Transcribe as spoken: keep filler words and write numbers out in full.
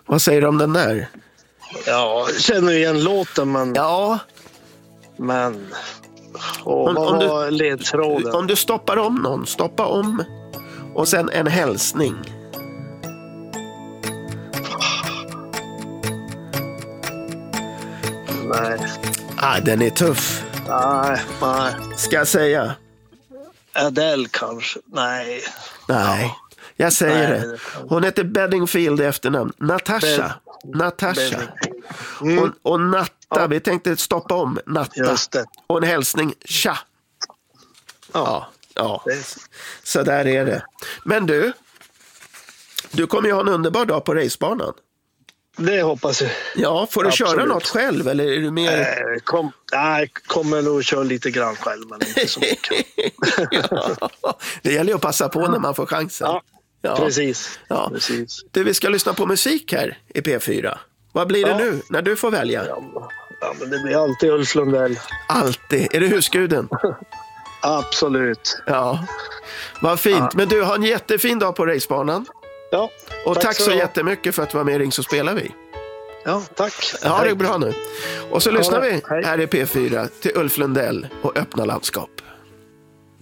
Vad säger du om den där? Ja, jag känner igen låten, men... Ja. Men... Åh, Om, vad om, var du, ledtråden? om du stoppar om någon, stoppa om och sen en hälsning. Nej. Ah, den är tuff. Nej, nej. Ska jag säga? Adele kanske? Nej. Nej, jag säger Nej, det. det kan- Hon heter Bedingfield i efternamn. Natasha. Bed- Natasha. Beding. Mm. Och, och Natta, Ja. vi tänkte stoppa om Natta. Just det. Och en hälsning, tja. Ja, ja. Det- Så där är det. Men du, du kommer ju ha en underbar dag på racebanan. Det hoppas jag. Ja, får du Absolut. köra något själv eller är du mer... Eh, kom, nej, kommer nog köra lite grann själv, men inte så mycket. Ja, det gäller ju att passa på när man får chansen. Ja, Ja. precis. Ja. precis. Du, vi ska lyssna på musik här i P fyra. Vad blir det Ja. nu när du får välja? Ja, men- ja, men det blir alltid Ulf Lundell. Alltid. Är det husguden? Absolut. Ja. Vad fint. Ja. Men du, har en jättefin dag på racebanan. Ja, Och tack, så så jättemycket för att du var med i Ring så spelar vi. Ja, tack. Ja, det Hej. är bra nu. Och så Ja, lyssnar vi hej. här i P fyra till Ulf Lundell och Öppna landskap.